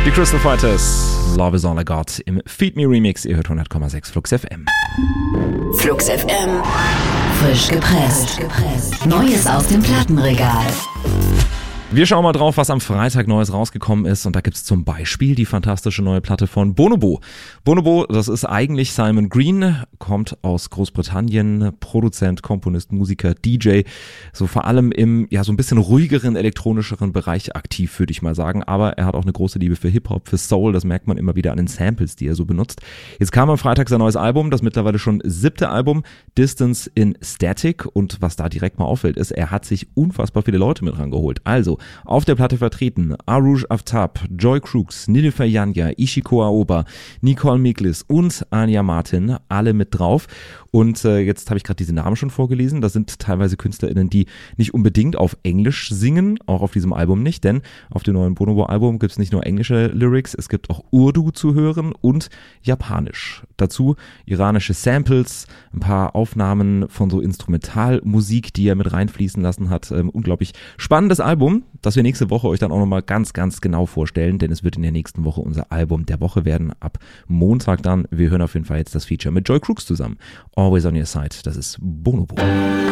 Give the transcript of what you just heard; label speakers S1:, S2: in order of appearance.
S1: Die Crystal Fighters, Love is All I Got im Feed Me Remix. Ihr hört 100,6 Flux FM.
S2: Flux FM, frisch gepresst. Neues aus dem Plattenregal.
S1: Wir schauen mal drauf, was am Freitag Neues rausgekommen ist. Und da gibt's zum Beispiel die fantastische neue Platte von Bonobo. Bonobo, das ist eigentlich Simon Green, kommt aus Großbritannien, Produzent, Komponist, Musiker, DJ. So vor allem im so ein bisschen ruhigeren, elektronischeren Bereich aktiv, würde ich mal sagen. Aber er hat auch eine große Liebe für Hip-Hop, für Soul. Das merkt man immer wieder an den Samples, die er so benutzt. Jetzt kam am Freitag sein neues Album, das mittlerweile schon 7. Album, Distance in Static. Und was da direkt mal auffällt, ist, er hat sich unfassbar viele Leute mit rangeholt. Also auf der Platte vertreten Aruj Aftab, Joy Crooks, Nilüfer Yanya, Ishiko Aoba, Nicole Miklis und Anya Martin, alle mit drauf. Und jetzt habe ich gerade diese Namen schon vorgelesen. Das sind teilweise KünstlerInnen, die nicht unbedingt auf Englisch singen, auch auf diesem Album nicht, denn auf dem neuen Bonobo-Album gibt es nicht nur englische Lyrics, es gibt auch Urdu zu hören und Japanisch. Dazu iranische Samples, ein paar Aufnahmen von so Instrumentalmusik, die er mit reinfließen lassen hat. Unglaublich spannendes Album, das wir nächste Woche euch dann auch nochmal ganz, ganz genau vorstellen, denn es wird in der nächsten Woche unser Album der Woche werden, ab Montag dann. Wir hören auf jeden Fall jetzt das Feature mit Joy Crooks zusammen. Always on Your Side, das ist Bonobo.